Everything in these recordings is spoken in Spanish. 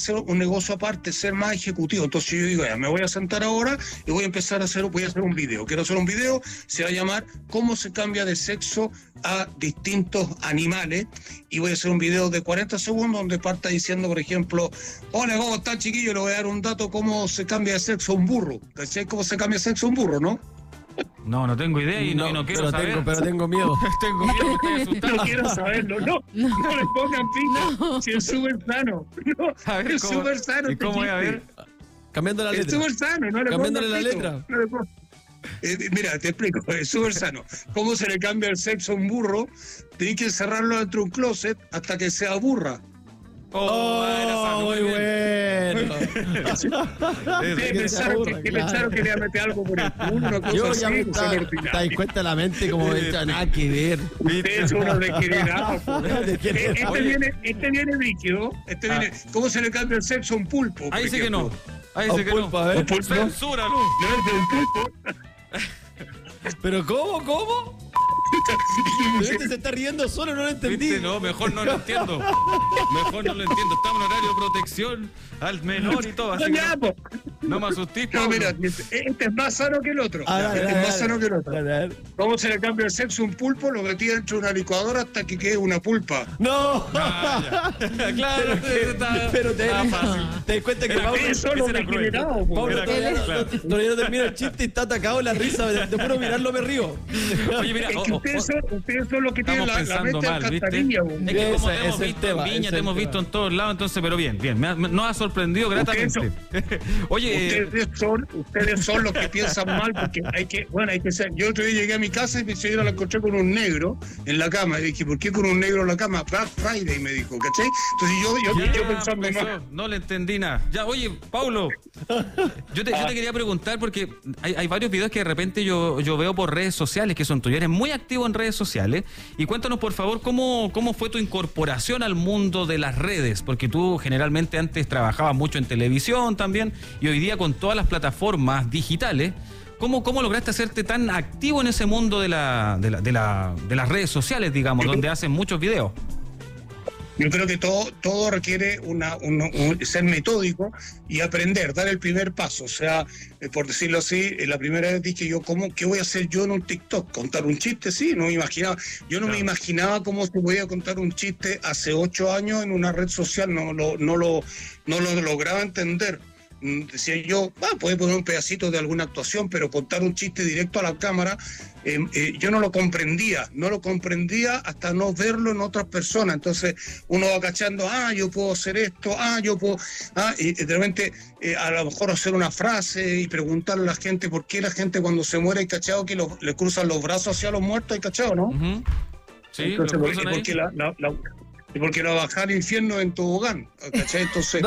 hacer un negocio aparte, ser más ejecutivo. Entonces yo digo, ya, me voy a sentar ahora y voy a empezar a hacer un video. Quiero hacer un video, se va a llamar ¿Cómo se cambia de sexo a distintos animales? Y voy a hacer un video de 40 segundos donde parta diciendo, por ejemplo, hola, ¿cómo están, chiquillos? Le voy a dar un dato, ¿cómo se cambia de sexo a un burro? ¿Cachai? ¿Cómo se cambia de sexo a un burro, no? No quiero saber. Pero tengo miedo. Tengo miedo, estoy asustado. No quiero saberlo, no le pongan pico, si es súper sano. No, A ver, es súper sano. ¿y cómo voy a ver? Cambiando la Es letra. súper sano, no le Cambiándole pongan la pico, letra. no le pongan. Mira, te explico, es súper sano. ¿Cómo se le cambia el sexo a un burro? Tienes que encerrarlo dentro de un closet hasta que sea burra. Muy bueno. Pensaron que le iba a meter algo por el culo, una cosa Yo así, ya me que se está, me te ordinaria. das cuenta la mente como nada que ver. Ustedes son unos degenerados. Degenerado. Este viene líquido. ¿Cómo se le cambia el sexo a un pulpo? Ahí por sí que no. ejemplo? Ahí A sí un que pulpo, no. a ver. Censúralo. No es de un pulpo. ¿Pero cómo? Pero este se está riendo solo, no lo entendí. ¿Viste? No, mejor no lo entiendo. Mejor no lo entiendo. Estamos en horario de protección al menor y todo. Así que Ya, po. no me asustís. No, Pablo. mira, este es más sano que el otro. Dale, Este es más sano que el otro. dale. ¿Cómo se le cambia el sexo a un pulpo? Lo metí dentro de una licuadora hasta que quede una pulpa. ¡No! Claro, Pero te das cuenta que Era Pablo, cruel. Eso es lo ese era cruel. degenerado, po. Pablo Era todavía claro. todavía no termina el chiste y está atacado en la risa. De puro mirarlo me río. Oye, mira, Es que ustedes son los que tienen estamos la pensando mente mal, ¿viste? alcantarilla, po. Es que como Ese te hemos es el visto tema, en ese Viña, es te el hemos tema. visto en todos lados, entonces, pero bien. Nos ha sorprendido gratamente. Oye, Ustedes son los que piensan mal porque hay que ser. Yo otro día llegué a mi casa y mi señora la encontré con un negro en la cama y dije, ¿por qué con un negro en la cama? Black Friday, me dijo, ¿cachai? Entonces yo pensando empezó, mal. no le entendí nada. Ya, oye, Paulo, yo te quería preguntar porque hay varios videos que de repente yo veo por redes sociales que son tuyos. Eres muy activo en redes sociales y cuéntanos por favor cómo fue tu incorporación al mundo de las redes, porque tú generalmente antes trabajabas mucho en televisión también y hoy día con todas las plataformas digitales. ¿Cómo lograste hacerte tan activo en ese mundo de las redes sociales, digamos, donde hacen muchos videos? Yo creo que todo requiere ser metódico y aprender, dar el primer paso. O sea, por decirlo así, la primera vez dije yo, ¿qué voy a hacer yo en un TikTok? ¿Contar un chiste? Sí, no me imaginaba. Yo no me imaginaba cómo se podía contar un chiste hace 8 años en una red social, no lo lograba entender. Decía yo, puede poner un pedacito de alguna actuación, pero contar un chiste directo a la cámara, yo no lo comprendía hasta no verlo en otras personas. Entonces uno va cachando, yo puedo hacer esto, y de repente a lo mejor hacer una frase y preguntarle a la gente por qué la gente cuando se muere, hay cachado que le cruzan los brazos hacia los muertos, hay cachado, ¿no? Uh-huh. Sí, entonces, lo cruzan ahí. porque la bajada al infierno en tobogán, ¿cachai? Entonces,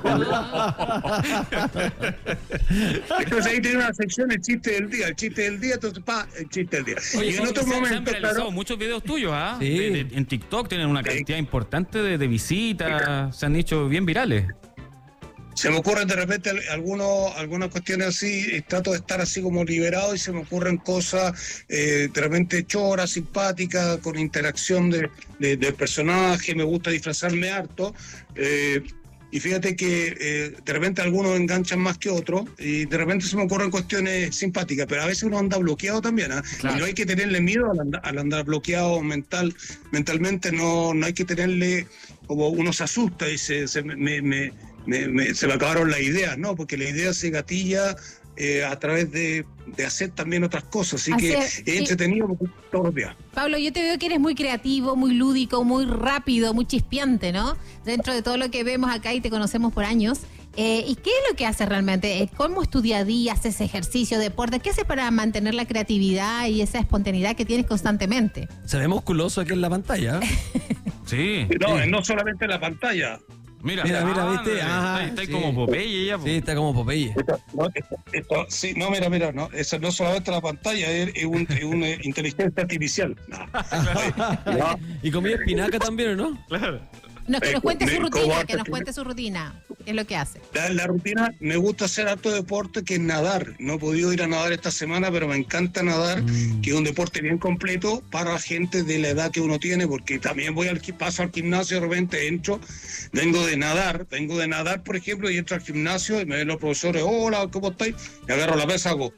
entonces ahí tiene una sección el chiste del día, entonces el chiste del día. Oye, y en otro se han momento, realizado muchos videos tuyos, ¿ah? Sí. En TikTok tienen una cantidad importante de visitas, se han hecho bien virales. se me ocurren de repente algunas cuestiones así, y trato de estar así como liberado y se me ocurren cosas de repente choras, simpáticas, con interacción del personaje, me gusta disfrazarme harto. Y fíjate que de repente algunos enganchan más que otros y de repente se me ocurren cuestiones simpáticas, pero a veces uno anda bloqueado también, ¿eh? Claro. Y no hay que tenerle miedo al andar bloqueado mentalmente, no hay que tenerle, como uno se asusta y se me acabaron las ideas, ¿no? Porque la idea se gatilla a través de hacer también otras cosas, así que es entretenido todos los días. Pablo, yo te veo que eres muy creativo, muy lúdico, muy rápido, muy chispeante, ¿no? Dentro de todo lo que vemos acá y te conocemos por años. ¿Y qué es lo que haces realmente? ¿Cómo es tu día a día? ¿Haces ejercicio, deporte? ¿Qué haces para mantener la creatividad y esa espontaneidad que tienes constantemente? Se ve musculoso aquí en la pantalla. Sí. No solamente la pantalla. Mira, ¿viste? Está Sí. como Popeye ya. Sí, está como Popeye. Mira, no, eso no solamente la pantalla, es una inteligencia artificial. No. ¿Y comí espinaca también o no? Claro. Que nos cuente su rutina, que nos ¿cómo? cuente su rutina. ¿Qué es lo que hace? La rutina, me gusta hacer harto deporte, que es nadar. No he podido ir a nadar esta semana, pero me encanta nadar, que es un deporte bien completo para gente de la edad que uno tiene, porque también paso al gimnasio, de repente entro, vengo de nadar, por ejemplo, y entro al gimnasio y me ven los profesores, hola, ¿cómo estáis? Y agarro la pesa, hago,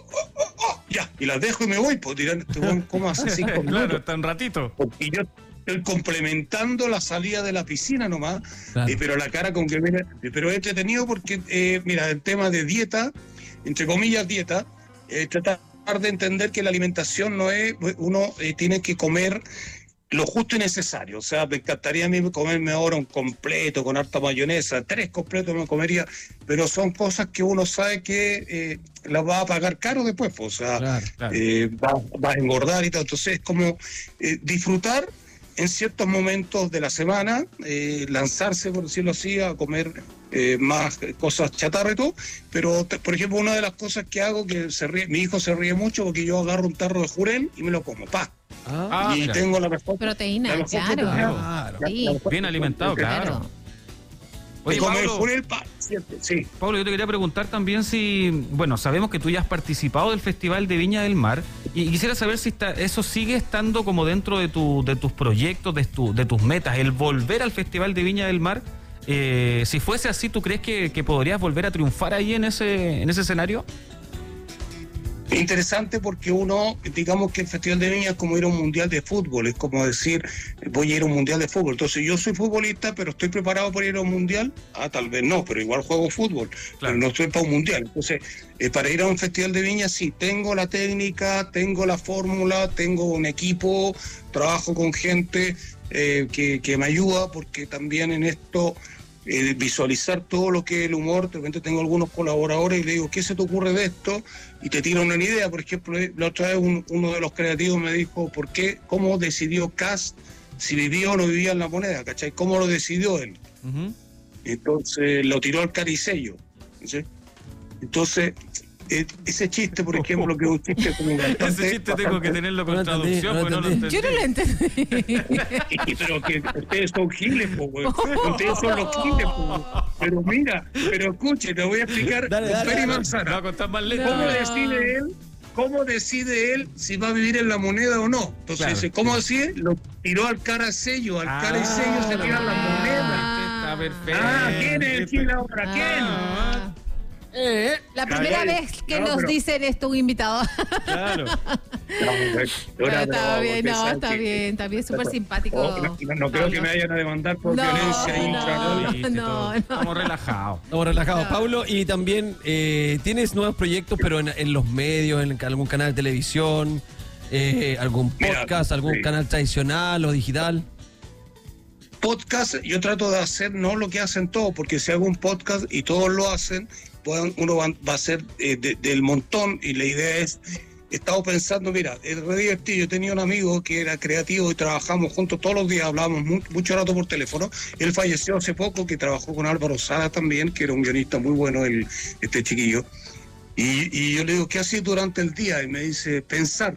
ya, y las dejo y me voy, pues dirán, ¿cómo hace 5 minutos? Claro, está un ratito. Y yo estoy complementando la salida de la piscina nomás, Claro. pero la cara con que mira, pero es entretenido porque, mira, el tema de dieta, entre comillas dieta, tratar de entender que la alimentación no es, uno tiene que comer lo justo y necesario. O sea, me encantaría a mí comerme ahora un completo con harta mayonesa, 3 completos me comería, pero son cosas que uno sabe que las va a pagar caro después, pues, o sea, Claro. va a engordar y todo. Entonces es como disfrutar en ciertos momentos de la semana, lanzarse, por decirlo así, a comer más cosas chatarra y todo, pero por ejemplo, una de las cosas que hago, que mi hijo se ríe mucho porque yo agarro un tarro de jurel y me lo como, Ah, y mira. tengo la mejor Proteína, la mejor claro. proteína. Claro. Sí, Bien alimentado, claro. De Oye, comer Pablo, jurel, siempre, sí. Pablo, yo te quería preguntar también si, bueno, sabemos que tú ya has participado del Festival de Viña del Mar y quisiera saber si eso sigue estando como dentro de tus proyectos, de tus metas, el volver al Festival de Viña del Mar. Si fuese así, ¿tú crees que podrías volver a triunfar ahí en ese escenario? Es interesante porque uno, digamos que el Festival de Viña es como ir a un mundial de fútbol, es como decir, voy a ir a un mundial de fútbol. Entonces yo soy futbolista, pero estoy preparado para ir a un mundial. Tal vez no, pero igual juego fútbol, pero no estoy para un mundial. Entonces, para ir a un Festival de Viña, sí, tengo la técnica, tengo la fórmula, tengo un equipo, trabajo con gente que me ayuda, porque también en esto... visualizar todo lo que es el humor. De repente tengo algunos colaboradores y le digo, ¿qué se te ocurre de esto? Y te tiran una idea. Por ejemplo, la otra vez uno de los creativos me dijo, ¿cómo decidió Cast si vivía o no vivía en La Moneda? ¿Cachai? ¿Cómo lo decidió él? Uh-huh. Entonces lo tiró al caricello, ¿sí? Entonces ese chiste, por ejemplo, que es un chiste como bastante, Ese chiste tengo que tenerlo con No lo entendí, traducción, no lo pues no lo entendí. Yo no lo entendí. Pero que ustedes son giles, po, güey. Ustedes son los giles, po, güey. Pero mira, pero escuche, te voy a explicar Dale, con dale, pera y dale. manzana. va a contar más lejos. ¿Cómo decide él si va a vivir en La Moneda o no? Entonces Claro. dice, ¿cómo decide? Lo tiró al cara sello, al cara y sello se tira la moneda. Está perfecto. ¿Quién es el gil ahora? ¿Quién? Ah. La primera Caray. vez que No, nos pero- dicen esto un invitado. Claro. Está bien, también súper simpático. No creo que me vayan a demandar por violencia intra. no. Estamos relajados. Estamos relajados, Pablo. Y también tienes nuevos proyectos, pero en los medios, en algún canal de televisión, algún Mira, podcast, algún sí. canal tradicional o digital. Podcast, yo trato de hacer no lo que hacen todos, porque si hago un podcast y todos lo hacen, pues uno va a ser del montón, y la idea es, he estado pensando, mira, es re divertido. Yo tenía un amigo que era creativo y trabajamos juntos todos los días, hablábamos mucho rato por teléfono. Él falleció hace poco, que trabajó con Álvaro Sala también, que era un guionista muy bueno, este chiquillo. Y yo le digo, ¿qué hacías durante el día? Y me dice, pensar.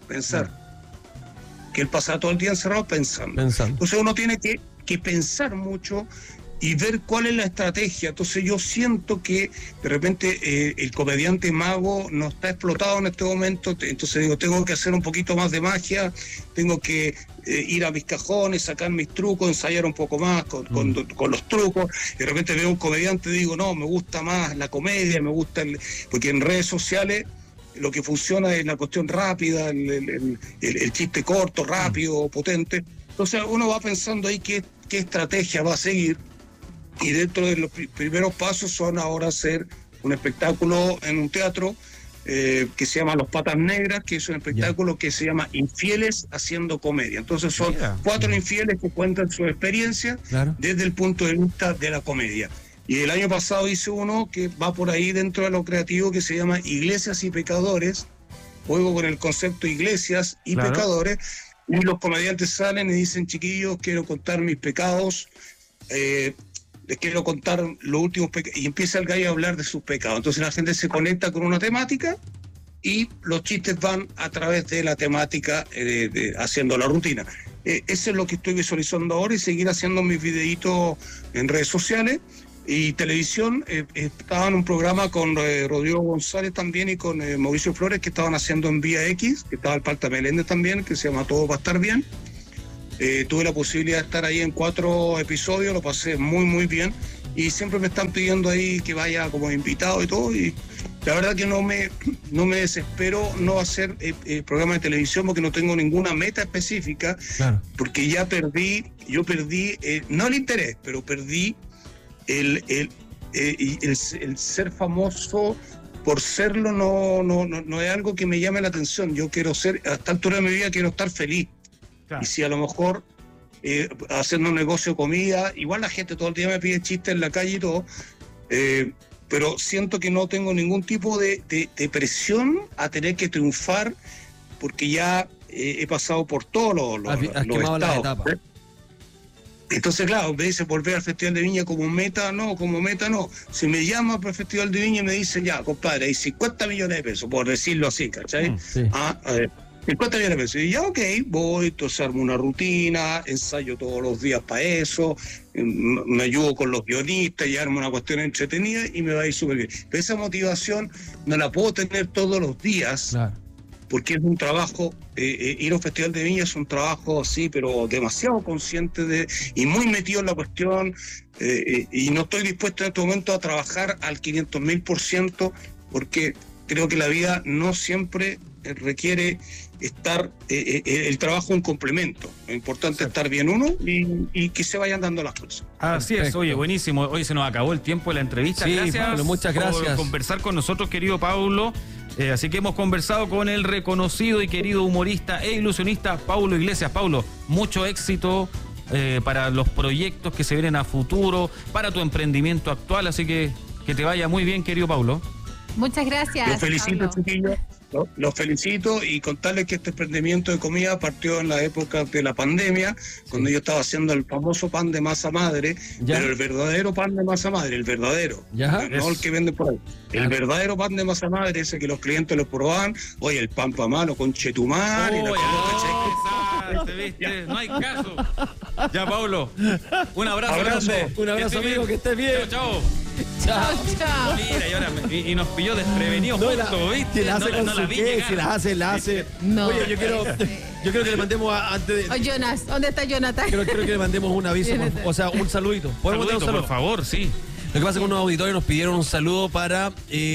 Que él pasaba todo el día encerrado pensando. Entonces uno tiene que pensar mucho y ver cuál es la estrategia. Entonces yo siento que de repente el comediante mago no está explotado en este momento. Entonces digo, tengo que hacer un poquito más de magia, tengo que ir a mis cajones, sacar mis trucos, ensayar un poco más con los trucos. De repente veo un comediante y digo, no, me gusta más la comedia, me gusta porque en redes sociales lo que funciona es la cuestión rápida, el chiste corto, rápido, potente. Entonces uno va pensando ahí qué estrategia va a seguir, y dentro de los primeros pasos son ahora hacer un espectáculo en un teatro que se llama Los Patas Negras, que es un espectáculo que se llama Infieles haciendo comedia. Entonces son 4 infieles que cuentan su experiencia desde el punto de vista de la comedia. Y el año pasado hice uno que va por ahí dentro de lo creativo, que se llama Iglesias y Pecadores. Juego con el concepto iglesias y pecadores, y los comediantes salen y dicen, chiquillos, quiero contar mis pecados, les quiero contar los últimos pecados, y empieza el gallo a hablar de sus pecados. Entonces la gente se conecta con una temática y los chistes van a través de la temática haciendo la rutina. eso es lo que estoy visualizando ahora y seguir haciendo mis videitos en redes sociales. Y televisión, estaba en un programa con Rodrigo González también y con Mauricio Flores, que estaban haciendo en Vía X, que estaba el Palta Meléndez también, que se llama Todo va a estar bien. Tuve la posibilidad de estar ahí en 4 episodios, lo pasé muy, muy bien. Y siempre me están pidiendo ahí que vaya como invitado y todo. Y la verdad que no me desespero no hacer programa de televisión porque no tengo ninguna meta específica. Claro. Porque ya perdí, no el interés, pero perdí el ser famoso por serlo no es algo que me llame la atención. Yo quiero ser, a esta altura de mi vida quiero estar feliz. Claro. Y si a lo mejor haciendo un negocio de comida, igual la gente todo el día me pide chistes en la calle y todo, pero siento que no tengo ningún tipo de presión a tener que triunfar porque ya he pasado por todos los Has quemado las estados. etapas. Entonces, claro, me dice volver al Festival de Viña como meta no. Si me llama para el Festival de Viña y me dicen, ya, compadre, hay 50 millones de pesos, por decirlo así, ¿cachai? Sí. 50 millones de pesos. Y ya, ok, voy, entonces armo una rutina, ensayo todos los días para eso, me ayudo con los guionistas y armo una cuestión entretenida y me va a ir súper bien. Pero esa motivación no la puedo tener todos los días. Claro. Porque es un trabajo, ir a un Festival de Viña es un trabajo así, pero demasiado consciente y muy metido en la cuestión, y no estoy dispuesto en este momento a trabajar al 500.000%, porque creo que la vida no siempre requiere estar, el trabajo un complemento. Lo importante es estar bien uno y que se vayan dando las cosas. Así es, Perfecto. oye, buenísimo. Hoy se nos acabó el tiempo de la entrevista. Sí, Gracias, Pablo, muchas gracias por conversar con nosotros, querido Paulo. Así que hemos conversado con el reconocido y querido humorista e ilusionista Paulo Iglesias. Paulo, mucho éxito para los proyectos que se vienen a futuro, para tu emprendimiento actual. Así que te vaya muy bien, querido Paulo. Muchas gracias. Los felicito, Pablo. chiquillos. Los felicito y contarles que este emprendimiento de comida partió en la época de la pandemia, cuando yo estaba haciendo el famoso pan de masa madre, Ya. pero el verdadero pan de masa madre, el verdadero, Ya. no el que venden por ahí. El verdadero pan de masa madre, ese que los clientes lo probaban, oye, el pan pa' mano con chetumar y la ¿viste? No hay caso. Ya, Paulo, un abrazo. Abrazo. grande. Un abrazo, esté amigo, que estés bien. Chao, Chao. Chao. Mira, y ahora y nos pilló desprevenidos No, justo, ¿viste? si la hace No con la su vi qué, llegar. si la hace. No. Oye, yo quiero que le mandemos antes de. Oh, Jonas, ¿dónde está Jonathan? Quiero que le mandemos un aviso, o sea, un saludito. ¿Podemos mandar Saludito, un saludo? por favor, sí. Lo que pasa es que unos auditores nos pidieron un saludo para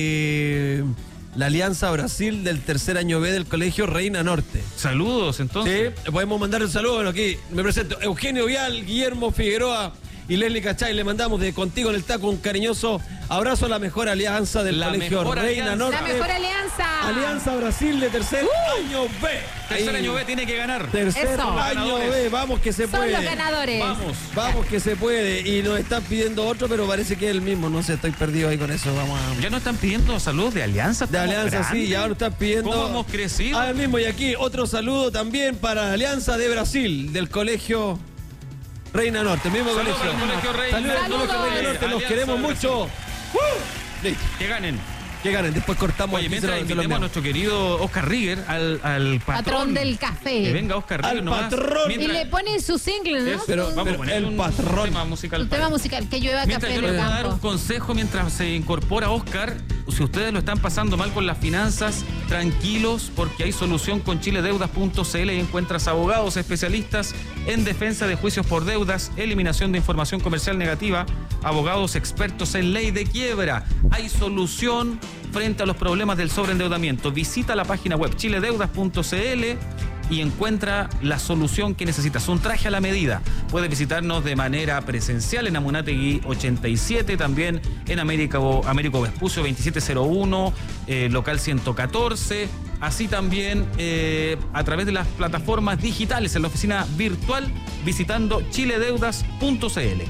la Alianza Brasil del tercer año B del Colegio Reina Norte. Saludos, entonces. Sí, podemos mandar un saludo. Bueno, aquí me presento. Eugenio Vial, Guillermo Figueroa y Leslie Cachay. Le mandamos de Contigo en el Taco un cariñoso abrazo a la mejor alianza del La Colegio mejor Reina alianza. Norte. La mejor alianza. Alianza Brasil de tercer año B. Tercer Ahí. año B tiene que ganar. Tercer Eso. año B. Vamos que se Son puede. los ganadores. Vamos. Vamos que se puede. Y nos están pidiendo otro, pero parece que es el mismo. No sé, estoy perdido ahí con eso. Vamos a... Ya nos están pidiendo saludos de Alianza. De estamos Alianza, sí, grandes. ya nos están pidiendo. ¿Cómo hemos crecido? Ahora mismo, y aquí otro saludo también para la Alianza de Brasil, del Colegio Reina Norte, el mismo Saludos colegio. al Colegio Reina. Saludos al Colegio Saludos. Reina Norte, los Alianza queremos de mucho. Listo, Que ganen. que ganen, después cortamos Oye, aquí, mientras se lo invitemos a enviamos. nuestro querido Oscar Rieger, al Patrón del café. Que venga Oscar Rieger Al nomás. patrón. Y Mientras- le ponen su single, ¿no? Pero- Vamos a poner el un patrón. tema musical. Un para tema él. musical, que llueva Mientras café yo en les el voy a dar un campo. consejo mientras se incorpora Oscar, si ustedes lo están pasando mal con las finanzas, tranquilos, porque hay solución con chiledeudas.cl y encuentras abogados especialistas en defensa de juicios por deudas, eliminación de información comercial negativa, abogados expertos en ley de quiebra. Hay solución frente a los problemas del sobreendeudamiento. Visita la página web chiledeudas.cl y encuentra la solución que necesitas, un traje a la medida. Puedes visitarnos de manera presencial en Amunátegui 87, también en Américo Vespucio 2701, local 114, así también a través de las plataformas digitales en la oficina virtual visitando chiledeudas.cl.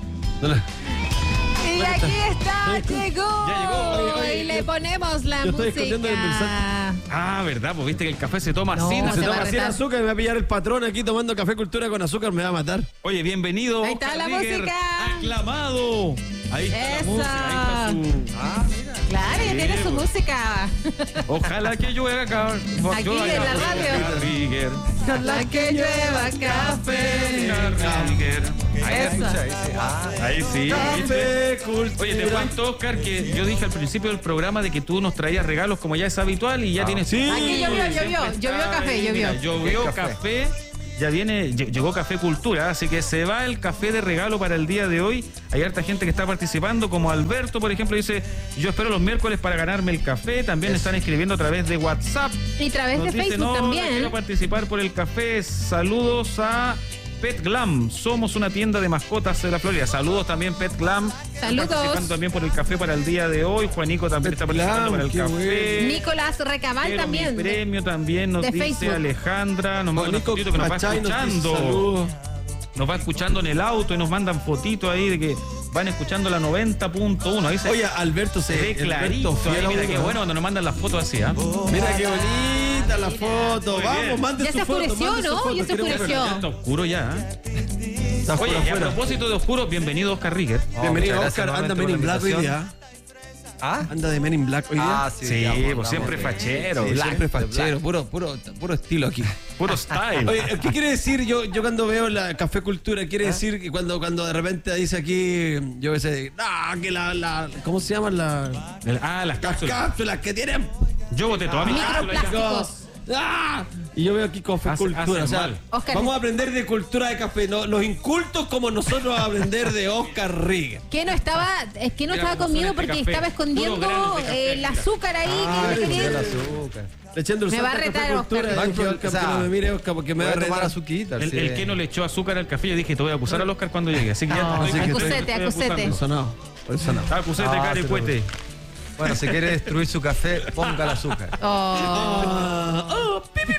Y aquí está, llegó. Ya llegó. Oye, Y le ponemos la yo estoy música. escondiendo el mensaje. Ah, ¿verdad? Pues viste que el café se toma No, sin Se se va azúcar. toma a sin retar. azúcar y me va a pillar el patrón aquí tomando café cultura con azúcar, me va a matar. Oye, bienvenido. Ahí está Oscar la Rieger, música. Aclamado. Ahí está Eso. la música, ahí está su... Ah, mira. Claro, ya tiene su música. Ojalá que llueva acá. Aquí en la radio. Carriguer. Ojalá que llueva café. Carriguer. Eso. Ahí sí. Café Cultura. Oye, te cuento, Oscar, que yo dije al principio del programa de que tú nos traías regalos como ya es habitual y ya tienes... Sí. Aquí llovió café, llovió. Mira, llovió café. Ya llegó Café Cultura, así que se va el café de regalo para el día de hoy. Hay harta gente que está participando, como Alberto, por ejemplo, dice, yo espero los miércoles para ganarme el café. También están escribiendo a través de WhatsApp. Y a través Nos de dice, Facebook no, también. quiero participar por el café. Saludos a Pet Glam. Somos una tienda de mascotas de la Florida. Saludos también, Pet Glam. Saludos. Están participando también por el café para el día de hoy. Juanico también Pet está participando Glam, para el qué café. Nicolás Recabal Quiero también. mi premio también nos de dice Facebook. Alejandra. Nos manda una Nico fotito que nos va Machay nos dice escuchando. saludos. Nos va escuchando en el auto y nos mandan fotitos ahí de que van escuchando la 90.1. Ahí se Oye, Alberto ve Alberto clarito. fiel Ahí, mira audio, qué ¿no? bueno cuando nos mandan las fotos así, ¿ah? Mira qué bonita la foto. Muy Vamos, bien. mande Ya su se foto. oscureció, mande su ¿no? foto, Ya se queremos oscureció. verla. Ya está oscuro ya, ¿ah? Está Oye, afuera, y a afuera. propósito de oscuro, bienvenido Oscar Rigger. Bienvenido, muchas Oscar. gracias Anda nuevamente Men in por Black la hoy invitación. día. ¿Ah? Anda de Men in Black hoy día. Sí, ya, pues siempre andamos fachero. Sí, siempre Black, fachero, puro estilo aquí. Puro style. Oye, ¿qué quiere decir? Yo cuando veo la Café Cultura, quiere decir que cuando de repente dice aquí, yo a veces, que ¿cómo se llaman las Las cápsulas. cápsulas que tienen? Yo boté toda mi cápsula ya. Microplásticos. Y yo veo aquí Café Cultura. hacen O sea, mal. Oscar, vamos a aprender de cultura de café. No, los incultos como nosotros vamos a aprender de Oscar Rigger. Que no estaba, es que no Mira estaba cómo conmigo suena este porque café. estaba escondiendo Puro granos de café, el mira. azúcar ahí que Ay, quería. El azúcar. Le echando el Me va a salto retar, Café Cultura. Oscar. Banco, O sea, que no me mire, Oscar, porque me Voy va a a tomar retar. azuquita. El que no le echó azúcar al café, yo dije, te voy a acusar al Oscar cuando llegue. Así que ya No, te estoy- acusete, estoy acusete. acusando. Sonado. Por eso no. Acusete, Ah, caricuete. Bueno, si quiere destruir su café, ponga el azúcar. Oh,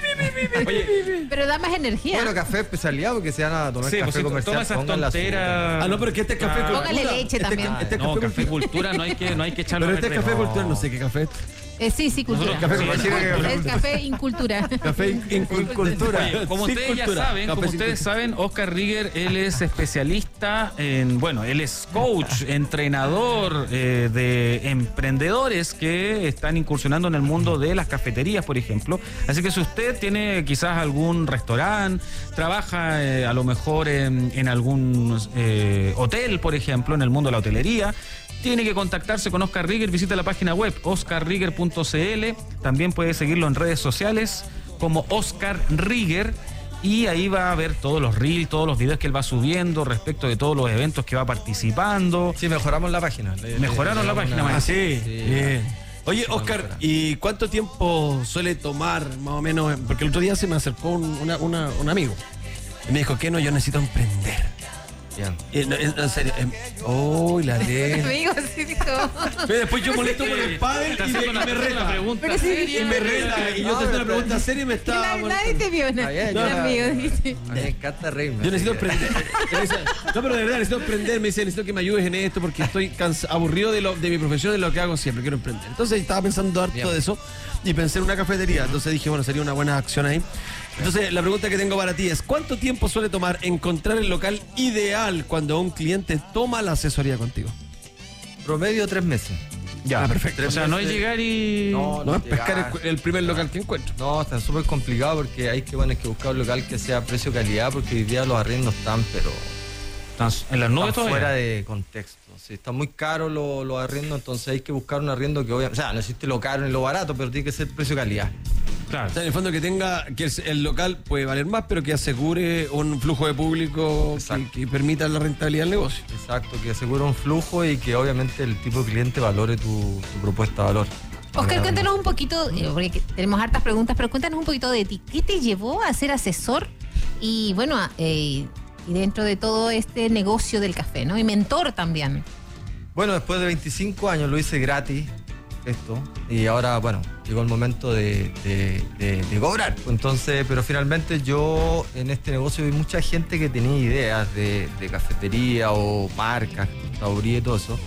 Oye, pero da más energía. Bueno, café especialidad porque se van a tomar sí, pues café si comercial. toma esas pongan el azúcar. tonteras. Ah, no, pero es que este es café cultura. Póngale leche también. Este es No, café café cultura. cultura no hay que echarlo Pero a este es perder. café cultura, no sé qué café es. Sí, cultura. Nosotros café con leche. Es café incultura. Café incultura. Oye, como ustedes ya saben, Oscar Rigger, él es especialista en, bueno, él es coach, entrenador de emprendedores que están incursionando en el mundo de las cafeterías, por ejemplo. Así que si usted tiene quizás algún restaurante, trabaja a lo mejor en algún hotel, por ejemplo, en el mundo de la hotelería, tiene que contactarse con Oscar Rigger. Visita la página web oscarrigger.cl. También puede seguirlo en redes sociales como Oscar Rigger. Y ahí va a ver todos los reels, todos los videos que él va subiendo respecto de todos los eventos que va participando. Sí, mejoramos la página. Mejoraron la página, Ah, maestro. sí. Sí. Bien. Oye, Oscar, ¿y cuánto tiempo suele tomar más o menos? Porque el otro día se me acercó un amigo y me dijo que no, yo necesito emprender. Bien. En serio. La ley. Amigo, sí dijo. Después yo molesto con el padre Está y haciendo me una reta. pregunta Pero sí, seria. Y me reta. Y yo te hago una pregunta seria y me está. Nadie te vio, Está bien, un ya. amigo, dice. A mí me encanta reírme. Yo así necesito que- emprender. No, pero de verdad, necesito emprender. Me dice, necesito que me ayudes en esto porque estoy aburrido de mi profesión, de lo que hago siempre. Quiero emprender. Entonces estaba pensando harto Bien. de eso y pensé en una cafetería. Entonces dije, bueno, sería una buena acción ahí. Entonces, la pregunta que tengo para ti es, ¿cuánto tiempo suele tomar encontrar el local ideal cuando un cliente toma la asesoría contigo? Promedio 3 meses. Ya, perfecto. O sea, no es llegar y... No es pescar el primer local que encuentro. No, está súper complicado porque hay que buscar un local que sea precio-calidad porque hoy día los arriendos están, pero En las nubes están todavía. fuera de contexto. Sí, están muy caros los arriendos, entonces hay que buscar un arriendo que obviamente, o sea, no existe lo caro ni lo barato, pero tiene que ser precio-calidad. Claro. O sea, en el fondo que el local puede valer más, pero que asegure un flujo de público Exacto. que permita la rentabilidad del negocio. Exacto, que asegure un flujo y que obviamente el tipo de cliente valore tu propuesta de valor. Oscar, cuéntanos un poquito, porque tenemos hartas preguntas, pero cuéntanos un poquito de ti. ¿Qué te llevó a ser asesor y, bueno, y dentro de todo este negocio del café, ¿no? Y mentor también. Bueno, después de 25 años lo hice gratis esto y ahora, bueno, llegó el momento de cobrar. Entonces, pero finalmente yo en este negocio vi mucha gente que tenía ideas de cafetería o marcas, taburía y todo eso.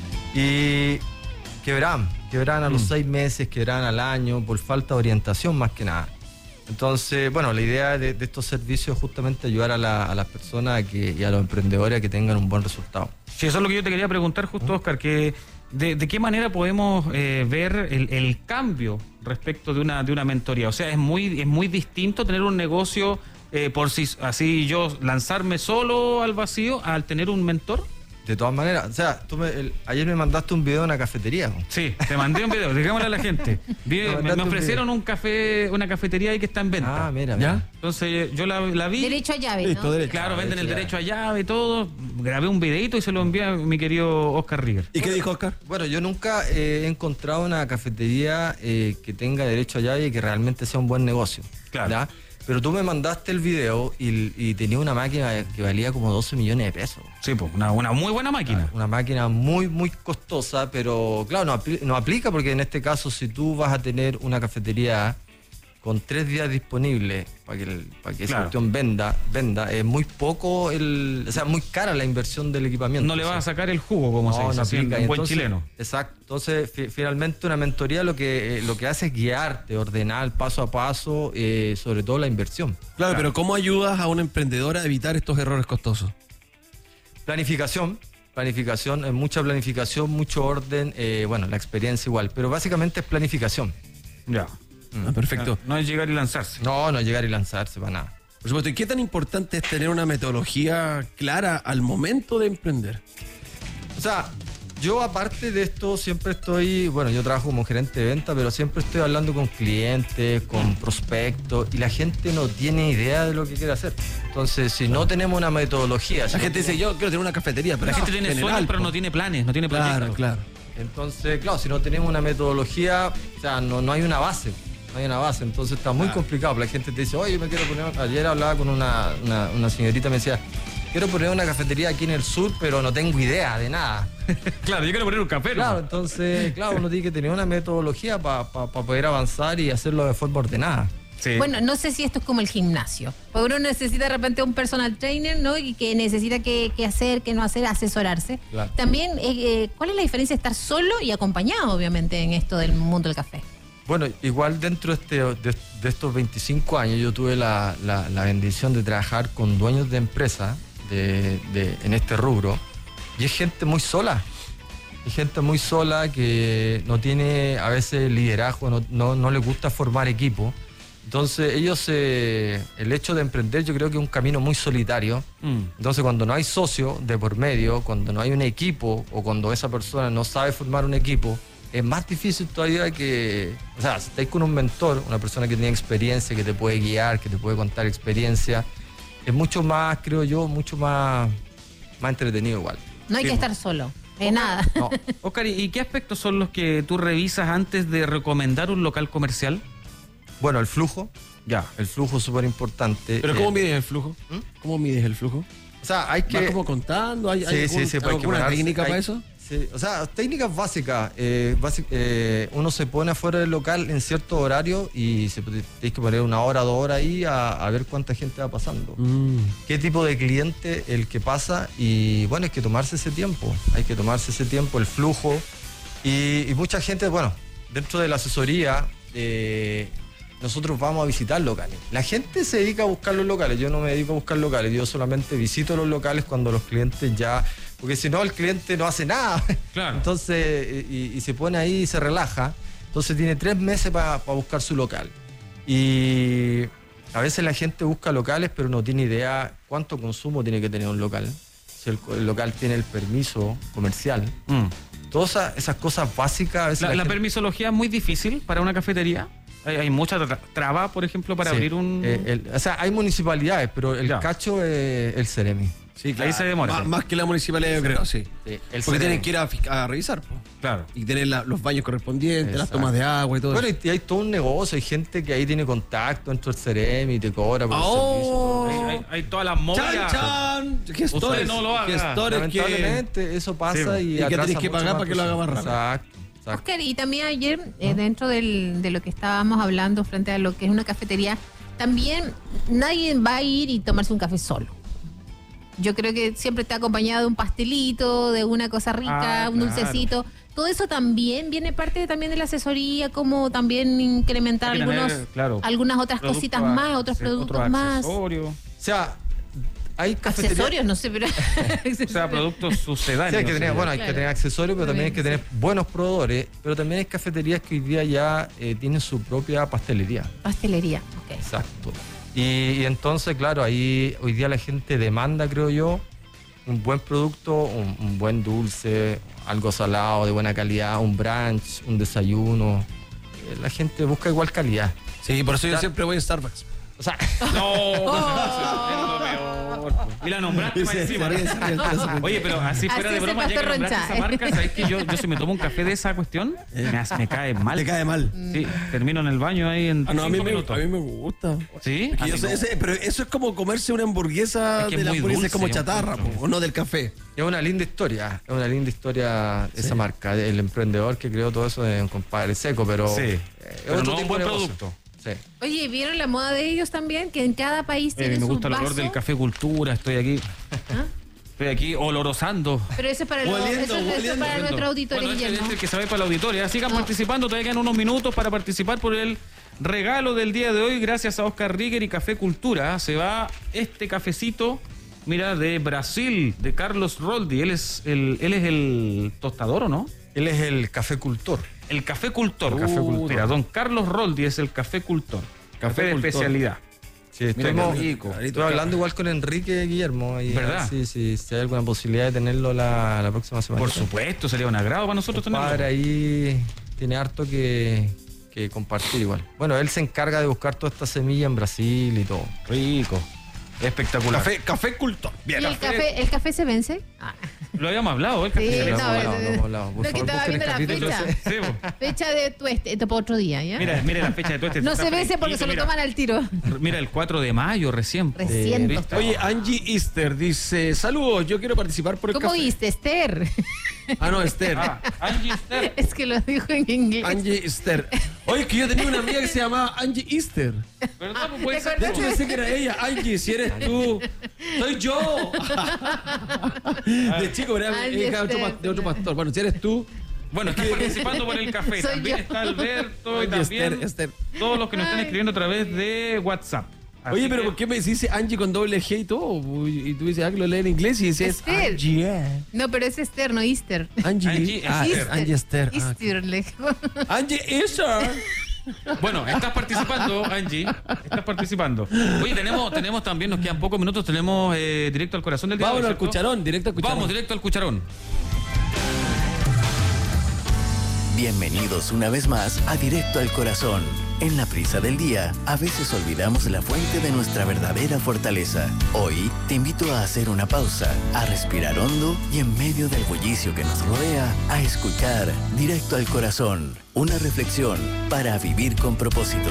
Y quebraban a los 6 meses, quebraban al año por falta de orientación más que nada. Entonces, bueno, la idea de estos servicios es justamente ayudar a las personas y a los emprendedores a que tengan un buen resultado. Sí, eso es lo que yo te quería preguntar justo, Oscar, que de qué manera podemos ver el cambio respecto de una mentoría. O sea, es muy distinto tener un negocio por si así yo lanzarme solo al vacío al tener un mentor. De todas maneras, o sea, ayer me mandaste un video de una cafetería. ¿No? Sí, te mandé un video, digámosle a la gente. Me ofrecieron un café, una cafetería ahí que está en venta. Ah, mira, ¿Ya? mira. Entonces yo la vi. Derecho a llave, Listo, ¿no? derecho. Claro, venden el derecho derecho a llave y todo. Grabé un videito y se lo envié a mi querido Oscar Rieger. ¿Y qué dijo Oscar? Bueno, yo nunca he encontrado una cafetería que tenga derecho a llave y que realmente sea un buen negocio. Claro. ¿Ya? Pero tú me mandaste el video y tenía una máquina que valía como 12 millones de pesos. Sí, pues una muy buena máquina. Una máquina muy, muy costosa, pero claro, no aplica porque en este caso si tú vas a tener una cafetería con 3 días disponibles para que esa Claro. cuestión venda, es muy poco, o sea, muy cara la inversión del equipamiento. No le vas a O sea, sacar el jugo, como se dice, no así, aplica. un buen Entonces, chileno. Exacto. Entonces, finalmente una mentoría lo que hace es guiarte, ordenar paso a paso, sobre todo la inversión. Claro, pero ¿cómo ayudas a un emprendedor a evitar estos errores costosos? Planificación, mucha planificación, mucho orden, bueno, la experiencia igual, pero básicamente es planificación. Ya. Ah, perfecto. No es llegar y lanzarse. No llegar y lanzarse para nada. Por supuesto, ¿y qué tan importante es tener una metodología clara al momento de emprender? O sea, yo aparte de esto siempre estoy, bueno, yo trabajo como gerente de venta, pero siempre estoy hablando con clientes, con prospectos, y la gente no tiene idea de lo que quiere hacer. Entonces, si no tenemos una metodología... La gente dice, yo quiero tener una cafetería, pero La gente tiene general, sueños, pero po. no tiene planes, no tiene Claro, proyectos. claro. Entonces, claro, si no tenemos una metodología, o sea, no hay una base. No hay una base, entonces está muy complicado. La gente te dice, oye, me quiero poner... Ayer hablaba con una señorita, me decía, quiero poner una cafetería aquí en el sur, pero no tengo idea de nada. Claro, yo quiero poner un café. Claro, entonces, claro, uno tiene que tener una metodología para poder avanzar y hacerlo de forma ordenada. Sí. Bueno, no sé si esto es como el gimnasio. Porque uno necesita de repente un personal trainer, ¿no? Y que necesita qué hacer, qué no hacer, asesorarse. Claro. También, ¿cuál es la diferencia de estar solo y acompañado, obviamente, en esto del mundo del café? Bueno, igual dentro de estos 25 años yo tuve la bendición de trabajar con dueños de empresas en este rubro y es gente muy sola. Es gente muy sola que no tiene a veces liderazgo, no le gusta formar equipo. Entonces ellos, el hecho de emprender yo creo que es un camino muy solitario. Entonces cuando no hay socio de por medio, cuando no hay un equipo o cuando esa persona no sabe formar un equipo, es más difícil todavía que... O sea, si estáis con un mentor, una persona que tiene experiencia, que te puede guiar, que te puede contar experiencia, es mucho más, creo yo, mucho más entretenido igual. No hay Sí, que po. estar solo, nada. No. Oscar, ¿y qué aspectos son los que tú revisas antes de recomendar un local comercial? Bueno, el flujo. Ya. El flujo es súper importante. ¿Pero cómo mides el flujo? ¿Cómo mides el flujo? O sea, hay que... ¿Vas como contando? ¿Hay Sí, pues hay que alguna ponerse- técnica hay- para eso? Sí, o sea, técnicas básicas. Uno se pone afuera del local en cierto horario y tienes que poner 1 hora, 2 horas ahí a ver cuánta gente va pasando. ¿Qué tipo de cliente el que pasa? Y bueno, hay que tomarse ese tiempo. Hay que tomarse ese tiempo, el flujo. Y mucha gente, bueno, dentro de la asesoría, nosotros vamos a visitar locales. La gente se dedica a buscar los locales. Yo no me dedico a buscar locales. Yo solamente visito los locales cuando los clientes ya... Porque si no, el cliente no hace nada. Claro. Entonces, y se pone ahí y se relaja. Entonces tiene 3 meses para buscar su local. Y a veces la gente busca locales, pero no tiene idea cuánto consumo tiene que tener un local. Si el local tiene el permiso comercial. Todas esas cosas básicas. A veces La gente- permisología es muy difícil para una cafetería. Hay mucha traba, por ejemplo, para Sí, abrir un... o sea, hay municipalidades, pero el Ya. cacho es el Ceremi. Sí, Ahí se demora. Más que la municipalidad, yo creo, sí. El Porque Ceremi. tienen que ir a revisar, po. Claro. Y tener los baños correspondientes, las Exacto. tomas de agua y todo Bueno, eso. y hay todo un negocio, hay gente que ahí tiene contacto dentro del Ceremi y te cobra por el ¡Oh! servicio. Hay todas las movidas. ¡Chan, chan! Gestores, no lo haga. gestores que... Lamentablemente eso pasa Sí, y y que atrasa tenés que mucho pagar más para que lo haga más rápido. Exacto. Oscar, y también ayer, dentro de lo que estábamos hablando frente a lo que es una cafetería, también nadie va a ir y tomarse un café solo. yo creo que siempre está acompañado de un pastelito, de una cosa rica, un claro. dulcecito. Todo eso también viene parte también de la asesoría, como también incrementar Hay que algunos, tener, claro, algunas otras cositas más, otros productos más. Accesorios, O sea, hay cafeterías. Accesorios, no sé, pero... o sea, productos Sí, sucedáneos. hay que tener, bueno, hay Claro. que tener accesorios, pero también hay que También, tener buenos proveedores. Pero también hay cafeterías que hoy día ya tienen su propia pastelería. Pastelería, ok. Exacto. Y entonces, claro, ahí hoy día la gente demanda, creo yo, un buen producto, un buen dulce, algo salado, de buena calidad, un brunch, un desayuno. La gente busca igual calidad. Sí, por eso yo Ya. siempre voy a Starbucks. O sea, No, es lo peor. Y la nombraste más encima. Oye, pero así fuera Así de es el broma, ya que pastor nombraste Roncha. esa marca, ¿sabes que yo si me tomo un café de esa cuestión, me cae mal? Te cae mal. Sí, termino en el baño ahí en Ah, no, a 5 mí minutos. me gusta. ¿Sí? Que A yo mí sé, no. pero eso es como comerse una hamburguesa Es que es de la muy hamburguesa dulce, como yo chatarra, encuentro. o no del café. es una linda historia esa marca. El emprendedor que creó todo eso es un compadre seco, pero Sí, es pero otro no un tipo buen de negocio. producto. Sí. Oye, ¿vieron la moda de ellos también? Que en cada país tienen Me su gusta el olor vaso. del café cultura, estoy aquí. ¿Ah? Estoy aquí olorosando. Pero eso es para, Oliendo, eso es oliendo. para nuestro auditorio, Bueno, Guillermo. este es el que se va para la auditoria. Sigan No. participando, todavía quedan unos minutos para participar por el regalo del día de hoy. Gracias a Oscar Rigger y Café Cultura. Se va este cafecito, mira, de Brasil, de Carlos Roldi. Él es el tostador, ¿o no? Él es el café cultor. El café cultor. Café cultor. Mira, don Carlos Roldi es el café cultor. Café de cultor. especialidad. Sí, Mira estuvimos- qué rico. estuve hablando igual con Enrique Guillermo. Y ¿Verdad? Sí, si hay alguna posibilidad de tenerlo la próxima semana. Por supuesto, sería un agrado para nosotros Padre tenerlo. ahí tiene harto que compartir igual. Bueno, él se encarga de buscar toda esta semilla en Brasil y todo. Rico. Espectacular. Café cultor. ¿Y Bien. el café se vence? Ah. Lo habíamos hablado, el café. Sí, se Lo le- no, hemos hablado. Por lo que favor, estaba busquen el viendo la capítulo fecha. ese. Sí, po. Fecha de tueste, esto para otro día, ¿ya? Mira la fecha de todo este. No está se vence porque se fresquito, lo mira. toman al tiro. Mira, el 4 de mayo recién. Recién ¿viste? tostado. Oye, Angie Easter dice, saludos, yo quiero participar por el ¿Cómo café. viste, Esther? Ah, no, Esther. Angie Esther. Es que lo dijo en inglés. Angie Easter. Oye, que yo tenía una amiga que se llamaba Angie Easter. ¿Verdad? Pues puede ¿te ser. De acordás? hecho, pensé que era ella. Angie, si eres tú, soy yo. De chico, era Angie hija Esther, de otro pastor. Bueno, si eres tú, Bueno, están participando por el café. Soy También yo. está Alberto y Angie también Esther. todos los que nos están Ay. escribiendo a través de WhatsApp. Así Oye, pero que- ¿por qué me dice Angie con doble G y todo? Y tú dices, que lo lee en inglés y dices Esther. Angie. No, pero es Esther, no Easter. Angie. Esther. Angie Esther. Ah, Easter, le dijo. Angie Easter. Bueno, estás participando, Angie. Estás participando. Oye, tenemos también, nos quedan pocos minutos, tenemos directo al corazón del día. de hoy, Vámonos al ¿cierto? cucharón, directo al cucharón. Vamos, directo al cucharón. Bienvenidos una vez más a Directo al Corazón. En la prisa del día, a veces olvidamos la fuente de nuestra verdadera fortaleza. Hoy te invito a hacer una pausa, a respirar hondo y en medio del bullicio que nos rodea, a escuchar Directo al Corazón. Una reflexión para vivir con propósito.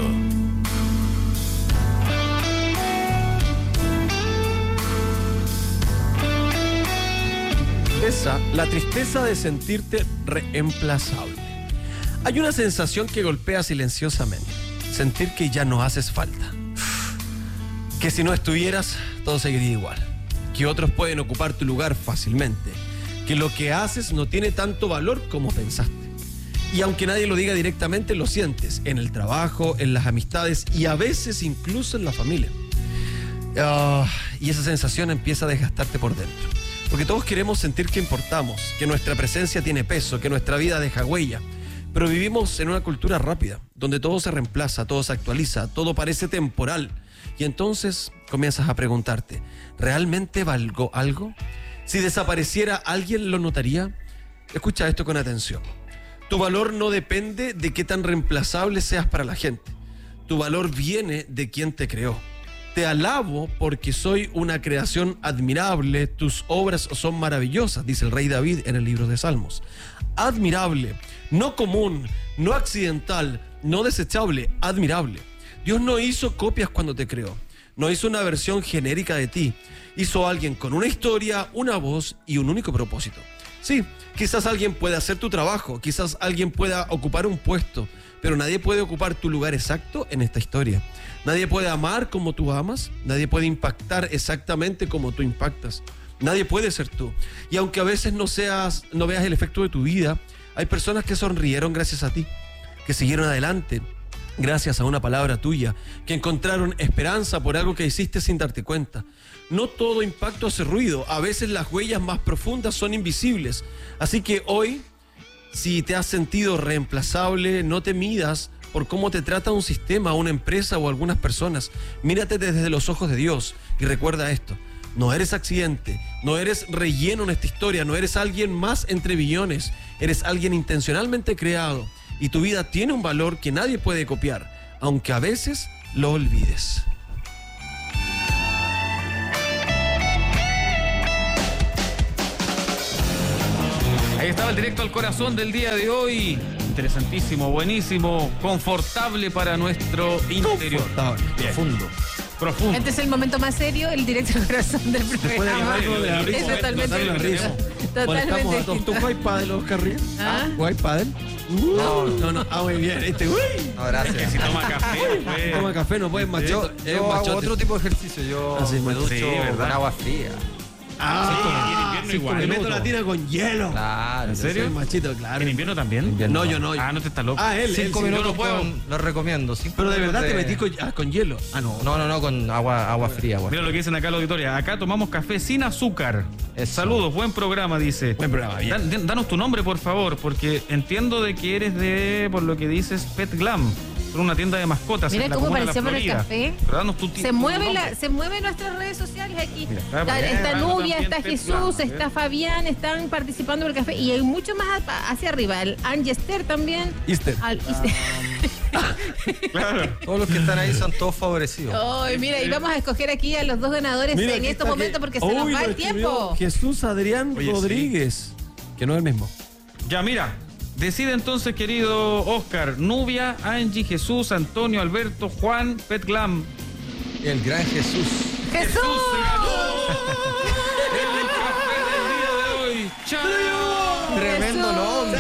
La tristeza de sentirte reemplazable. Hay una sensación que golpea silenciosamente. Sentir que ya no haces falta. Que si no estuvieras, todo seguiría igual. Que otros pueden ocupar tu lugar fácilmente. Que lo que haces no tiene tanto valor como pensaste. Y aunque nadie lo diga directamente, lo sientes en el trabajo, en las amistades y a veces incluso en la familia. Y esa sensación empieza a desgastarte por dentro. Porque todos queremos sentir que importamos, que nuestra presencia tiene peso, que nuestra vida deja huella. Pero vivimos en una cultura rápida, donde todo se reemplaza, todo se actualiza, todo parece temporal. Y entonces comienzas a preguntarte, ¿realmente valgo algo? Si desapareciera, ¿alguien lo notaría? Escucha esto con atención. Tu valor no depende de qué tan reemplazable seas para la gente. Tu valor viene de quien te creó. Te alabo porque soy una creación admirable, tus obras son maravillosas, dice el rey David en el libro de Salmos. Admirable, no común, no accidental, no desechable, admirable. Dios no hizo copias cuando te creó, no hizo una versión genérica de ti, hizo a alguien con una historia, una voz y un único propósito. Sí, quizás alguien pueda hacer tu trabajo, quizás alguien pueda ocupar un puesto, pero nadie puede ocupar tu lugar exacto en esta historia. Nadie puede amar como tú amas, nadie puede impactar exactamente como tú impactas. Nadie puede ser tú. Y aunque a veces no veas el efecto de tu vida, hay personas que sonrieron gracias a ti, que siguieron adelante gracias a una palabra tuya, que encontraron esperanza por algo que hiciste sin darte cuenta. No todo impacto hace ruido, a veces las huellas más profundas son invisibles. Así que hoy, si te has sentido reemplazable, no te midas por cómo te trata un sistema, una empresa o algunas personas. Mírate desde los ojos de Dios y recuerda esto. No eres accidente, no eres relleno en esta historia, no eres alguien más entre billones, eres alguien intencionalmente creado y tu vida tiene un valor que nadie puede copiar, aunque a veces lo olvides. Ahí estaba el directo al corazón del día de hoy. Interesantísimo, buenísimo, confortable para nuestro interior. Profundo. Profundo. Este es el momento más serio, el directo al corazón del programa. Es totalmente. Totalmente. ¿Tú juegas pádel, Oscar Ríos? ¿Ah? ¿Juegas pádel? No. Ah, muy bien. No, gracias. Si toma café, pues. Toma café, no puedes machito. Yo hago otro tipo de ejercicio. Yo me ducho con agua fría. Igual. Me meto la tina con hielo. Claro. ¿En serio? Soy machito, claro. ¿En invierno también? Invierno. No, yo no. Ah, no te estás loco. Ah, él. 5 sí, minutos yo no puedo. lo recomiendo. Pero de verdad te metí con hielo. Ah, no. No, con agua fría. Mira lo que dicen acá en la auditoría. Acá tomamos café sin azúcar. Eso. Saludos, buen programa, dice. Buen programa, bien. Danos tu nombre, por favor, porque entiendo de que eres de, por lo que dices, Pet Glam. Por una tienda de mascotas. Mira en la cómo comuna de La apareció por el Florida. café. Pero danos tu Se mueven nuestras redes sociales aquí. Mira, Está Nubia, también está Pet Jesús, Glam, está Fabián, están participando por el café. Y hay mucho más hacia arriba. El Angester también. Easter. Claro. Todos los que están ahí son todos favorecidos. Ay, mira, y vamos a escoger aquí a los dos ganadores Mira, en aquí estos está momentos que- porque se nos Uy, va lo el escribió tiempo. Jesús Adrián Oye, sí. Rodríguez. Que no es el mismo. Ya, mira. Decide entonces, querido Oscar. Nubia, Angie, Jesús, Antonio, Alberto, Juan, Pet Glam. El gran Jesús. ¡Jesús! se ganó el café del día de hoy. ¡Chao! Tremendo Jesús. nombre.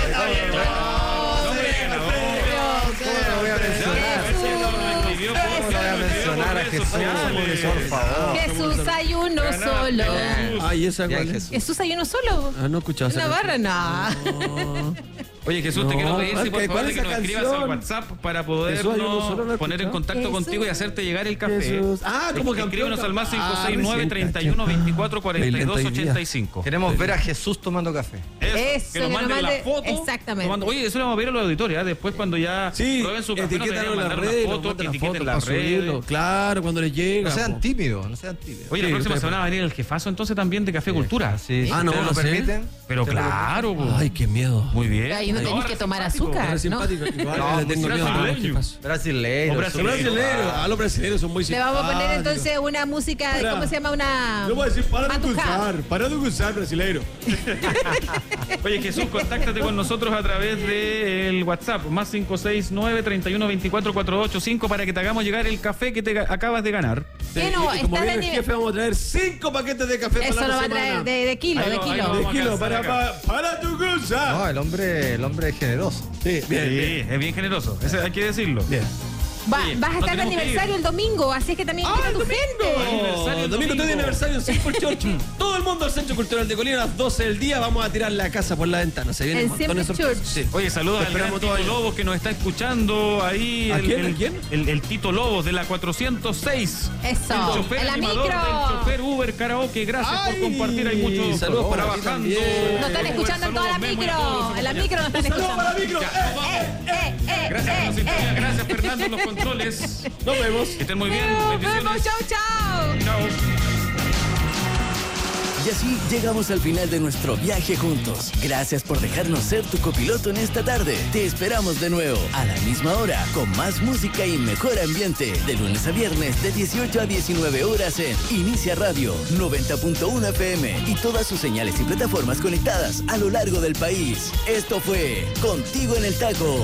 ¿Cómo lo voy a mencionar? ¿Cómo lo voy a mencionar a Jesús? Por favor. Jesús hay uno solo. Ay, esa Bien, cuál es? Jesús. Jesús hay uno solo. Ah, no escuchaba Una esa barra, canción. no. Oye, Jesús, te No, quiero pedir, es si por que favor, ¿cuál que es nos esa escribas al canción? WhatsApp para Jesús, hay uno solo, podernos ¿no he poner en escuchado? contacto Jesús. contigo y hacerte llegar el café. Jesús. Ah, como campeón. Escríbenos al más Ah, 569 31 24 42 85. Queremos ver a Jesús tomando café. Eso, que nos manden la foto. exactamente. Oye, eso lo vamos a ver a la auditoría. Después, cuando ya Sí, prueben su café, nos etiquétanos en deberían las mandar una redes, foto, que etiqueten para las redes. subirlo. Claro, cuando les llega. No sean po. tímidos, no sean tímidos. Oye, la Sí, próxima ustedes- semana va a venir el jefazo entonces también de Café Cultura. Sí, Ah, si no, ustedes ¿no lo sé? permiten. Pero claro, po. Ay, qué miedo. Muy bien. Ahí no tenés que tomar azúcar, Era ¿no? simpático. Igual No, le tengo muy miedo a los brasileño. jefas. Brasileiro. O Los brasileños, los brasileños son muy Le simpáticos. vamos a poner entonces una música, Para. ¿cómo se llama? Una... Yo voy a decir, para de Batucada. gozar, brasileiro. Oye, Jesús, contáctate con nosotros a través del WhatsApp, más 569 31 24 485 para que te hagamos llegar el café que te acabas de ganar. ¿Qué no? Y como Estás viene el de jefe, vamos a traer 5 paquetes de café Eso para lo la va a semana. traer de kilo, Ahí de lo- ahí kilo. lo- De Vamos a kilo, alcanzar para tu cosa. No, el hombre es generoso. Sí, bien, Sí, bien. es bien generoso, hay que decirlo. Bien. Oye, Vas a no estar de tenemos que aniversario ir. el domingo, así es que también invita a tu gente. Aniversario el Domingo, domingo. de aniversario en Simple Church. Todo el mundo al Centro Cultural de Colina a las 12 del día. Vamos a tirar la casa por la ventana. Se vienen En un montón de Simple sorpresas. Church. Sí. Oye, saludos Te al gran esperamos Tito todo ahí. Lobos que nos está escuchando ahí. ¿A quién? ¿A quién? El Tito Lobos de la 406. Eso, El chofer en la animador micro. del chofer Uber Karaoke. Gracias Ay, por compartir. Hay muchos saludos para ti trabajando. también. Nos están escuchando en toda la Saludos, Memo y a todos micro. los En la micro nos están ¡Saludos escuchando. para la micro! Gracias por la sintonía. Gracias, Fernando, en los controles. Nos vemos. Que estén muy bien. Nos vemos, Bendiciones. chau, chau. Chao. Y así llegamos al final de nuestro viaje juntos. Gracias por dejarnos ser tu copiloto en esta tarde. Te esperamos de nuevo, a la misma hora, con más música y mejor ambiente. De lunes a viernes, de 18 a 19 horas en Inicia Radio 90.1 FM y todas sus señales y plataformas conectadas a lo largo del país. Esto fue Contigo en el Taco.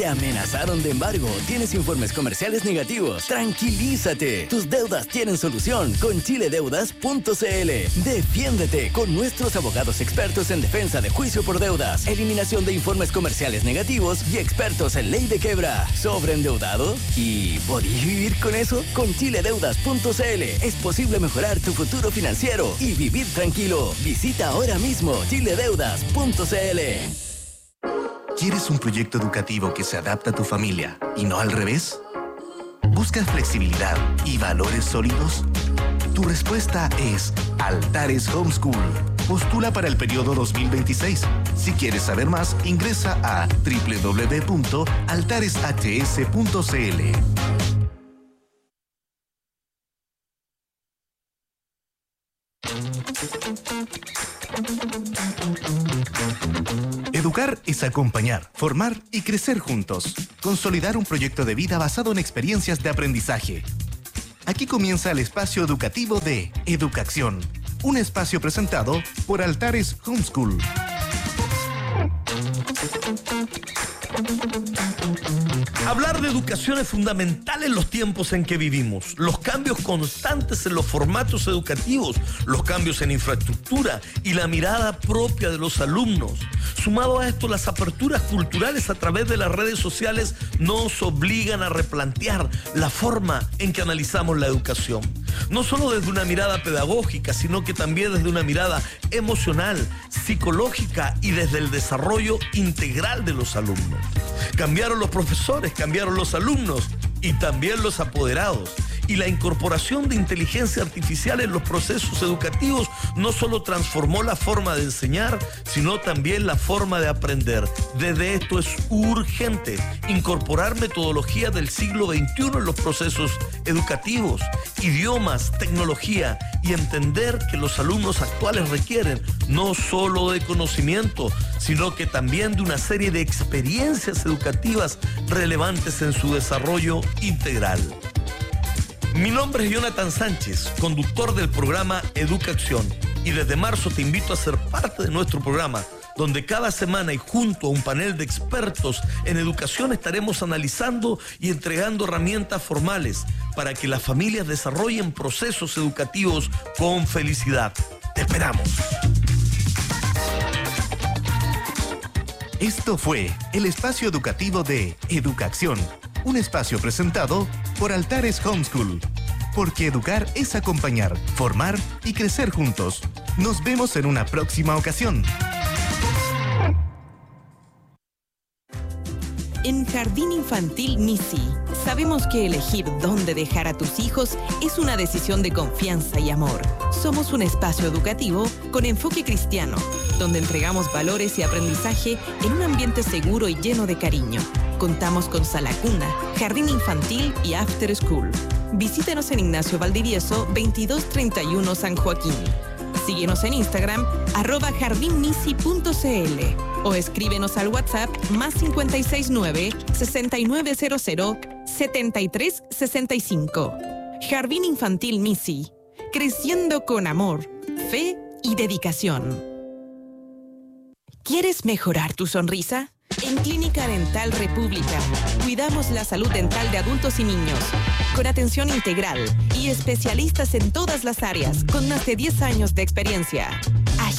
Te amenazaron de embargo. Tienes informes comerciales negativos. Tranquilízate. Tus deudas tienen solución con chiledeudas.cl. Defiéndete con nuestros abogados expertos en defensa de juicio por deudas, eliminación de informes comerciales negativos y expertos en ley de quiebra. ¿Sobreendeudado? ¿Y podías vivir con eso? Con chiledeudas.cl es posible mejorar tu futuro financiero y vivir tranquilo. Visita ahora mismo chiledeudas.cl. ¿Quieres un proyecto educativo que se adapta a tu familia y no al revés? ¿Buscas flexibilidad y valores sólidos? Tu respuesta es Altares Homeschool. Postula para el periodo 2026. Si quieres saber más, ingresa a www.altareshs.cl. Educar es acompañar, formar y crecer juntos. Consolidar un proyecto de vida basado en experiencias de aprendizaje. Aquí comienza el espacio educativo de Educación, un espacio presentado por Altares Homeschool. Hablar de educación es fundamental en los tiempos en que vivimos. Los cambios constantes en los formatos educativos, los cambios en infraestructura y la mirada propia de los alumnos. Sumado a esto, las aperturas culturales a través de las redes sociales nos obligan a replantear la forma en que analizamos la educación. No solo desde una mirada pedagógica, sino que también desde una mirada emocional, psicológica y desde el desarrollo integral de los alumnos. Cambiaron los profesores, cambiaron los alumnos y también los apoderados. Y la incorporación de inteligencia artificial en los procesos educativos no solo transformó la forma de enseñar, sino también la forma de aprender. Desde esto es urgente incorporar metodologías del siglo XXI en los procesos educativos, idiomas, tecnología y entender que los alumnos actuales requieren no solo de conocimiento, sino que también de una serie de experiencias educativas relevantes en su desarrollo integral. Mi nombre es Jonathan Sánchez, conductor del programa Educación, y desde marzo te invito a ser parte de nuestro programa, donde cada semana y junto a un panel de expertos en educación estaremos analizando y entregando herramientas formales para que las familias desarrollen procesos educativos con felicidad. ¡Te esperamos! Esto fue el espacio educativo de Educación, un espacio presentado por Altares Homeschool. Porque educar es acompañar, formar y crecer juntos. Nos vemos en una próxima ocasión. En Jardín Infantil Nisi, sabemos que elegir dónde dejar a tus hijos es una decisión de confianza y amor. Somos un espacio educativo con enfoque cristiano, donde entregamos valores y aprendizaje en un ambiente seguro y lleno de cariño. Contamos con sala cuna, jardín infantil y after school. Visítenos en Ignacio Valdivieso, 2231 San Joaquín. Síguenos en Instagram, @jardinnisi.cl o escríbenos al WhatsApp +569-6900-7365. Jardín Infantil Nisi, creciendo con amor, fe y dedicación. ¿Quieres mejorar tu sonrisa? En Clínica Dental República, cuidamos la salud dental de adultos y niños, con atención integral y especialistas en todas las áreas, con más de 10 años de experiencia.